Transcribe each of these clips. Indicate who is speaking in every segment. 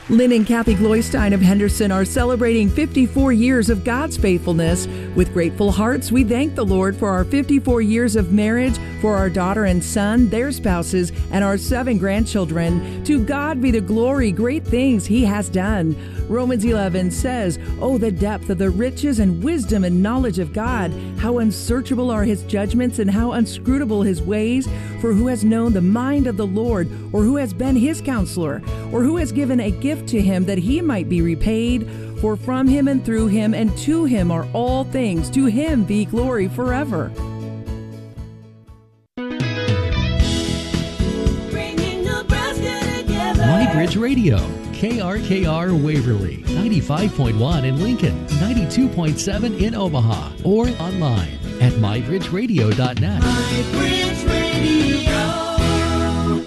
Speaker 1: Lynn and Kathy Gloystein of Henderson are celebrating 54 years of God's faithfulness. With grateful hearts, we thank the Lord for our 54 years of marriage, for our daughter and son, their spouses, and our 7 grandchildren. To God be the glory, great things He has done. Romans 11 says, "Oh, the depth of the riches and wisdom and knowledge of God! How unsearchable are His judgments and how inscrutable His ways! For who has known the mind of the Lord, or who has been His counselor, or who has given a gift to Him that He might be repaid? For from Him and through Him and to Him are all things. To Him be glory forever."
Speaker 2: MyBridge Radio, KRKR Waverly, 95.1 in Lincoln, 92.7 in Omaha, or online at mybridgeradio.net.
Speaker 3: MyBridge Radio,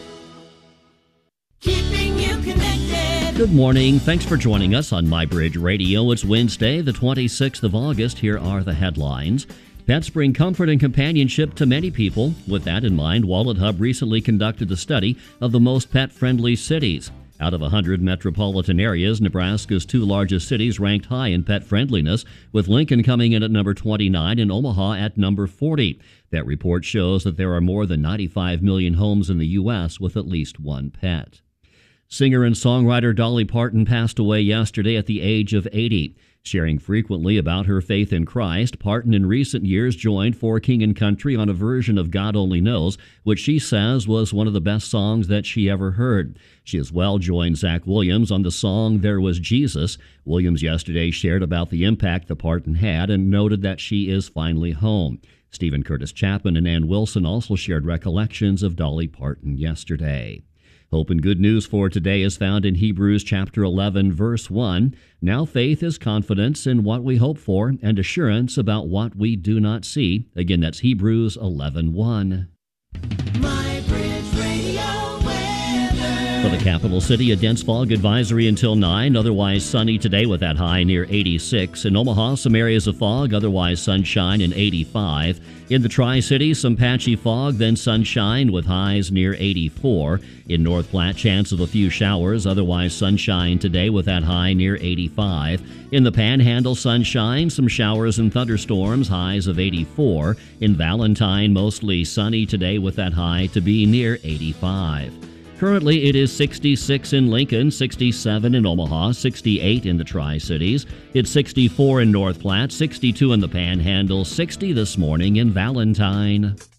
Speaker 3: keeping you connected.
Speaker 4: Good morning. Thanks for joining us on MyBridge Radio. It's Wednesday, the 26th of August. Here are the headlines. Pets bring comfort and companionship to many people. With that in mind, WalletHub recently conducted a study of the most pet-friendly cities. Out of 100 metropolitan areas, Nebraska's 2 largest cities ranked high in pet friendliness, with Lincoln coming in at number 29 and Omaha at number 40. That report shows that there are more than 95 million homes in the U.S. with at least one pet. Singer and songwriter Dolly Parton passed away yesterday at the age of 80. Sharing frequently about her faith in Christ, Parton in recent years joined For King and Country on a version of God Only Knows, which she says was one of the best songs that she ever heard. She as well joined Zach Williams on the song There Was Jesus. Williams yesterday shared about the impact that Parton had and noted that she is finally home. Stephen Curtis Chapman and Ann Wilson also shared recollections of Dolly Parton yesterday. Hope and good news for today is found in Hebrews chapter 11, verse 1. Now faith is confidence in what we hope for and assurance about what we do not see. Again, that's Hebrews 11:1.
Speaker 3: MyBridge Radio weather.
Speaker 4: For the capital city, a dense fog advisory until 9, otherwise sunny today with that high near 86. In Omaha, some areas of fog, otherwise sunshine and 85. In the Tri-Cities, some patchy fog, then sunshine with highs near 84. In North Platte, chance of a few showers, otherwise sunshine today with that high near 85. In the Panhandle, sunshine, some showers and thunderstorms, highs of 84. In Valentine, mostly sunny today with that high to be near 85. Currently, it is 66 in Lincoln, 67 in Omaha, 68 in the Tri-Cities. It's 64 in North Platte, 62 in the Panhandle, 60 this morning in Valentine.